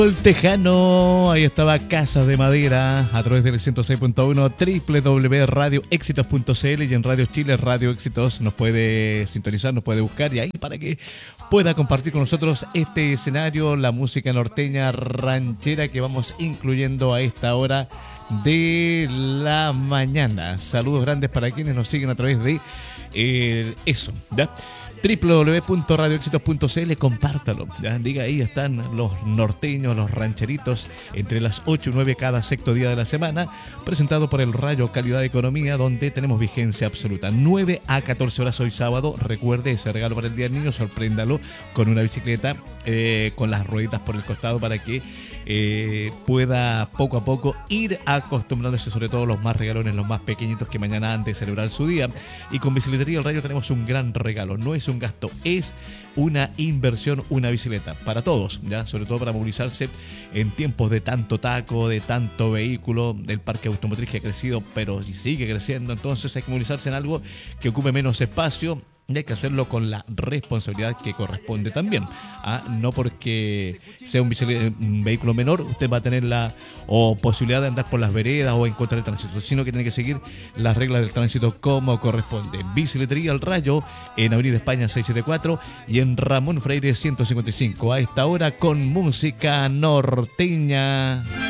El Tejano, ahí estaba Casas de Madera a través del 106.1 www.radioéxitos.cl y en Radio Chile, Radio Éxitos nos puede sintonizar, nos puede buscar y ahí para que pueda compartir con nosotros este escenario, la música norteña ranchera que vamos incluyendo a esta hora de la mañana. Saludos grandes para quienes nos siguen a través de eso, ¿ya? www.radioéxitos.cl, compártalo, ¿ya? Diga, ahí están los norteños, los rancheritos, entre las 8 y 9 cada sexto día de la semana, presentado por el Rayo Calidad de Economía, donde tenemos vigencia absoluta, 9 a 14 horas hoy sábado. Recuerde ese regalo para el Día del Niño, sorpréndalo con una bicicleta con las rueditas por el costado para que pueda poco a poco ir acostumbrándose, sobre todo los más regalones, los más pequeñitos, que mañana antes de celebrar su día. Y con Bicicletería El Rayo tenemos un gran regalo, no es un gasto, es una inversión, una bicicleta para todos, ya, sobre todo para movilizarse en tiempos de tanto taco, de tanto vehículo. El parque automotriz que ha crecido, pero sigue creciendo, entonces hay que movilizarse en algo que ocupe menos espacio. Y hay que hacerlo con la responsabilidad que corresponde también. No porque sea un vehículo menor, usted va a tener la posibilidad de andar por las veredas o encontrar el tránsito, sino que tiene que seguir las reglas del tránsito como corresponde. Bicicletería El Rayo, en Avenida España 674 y en Ramón Freire 155. A esta hora con música norteña.